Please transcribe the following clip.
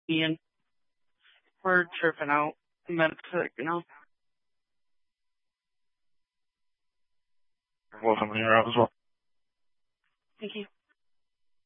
Ian, we're tripping out. Medic's sick, Welcome here out as well. Thank you.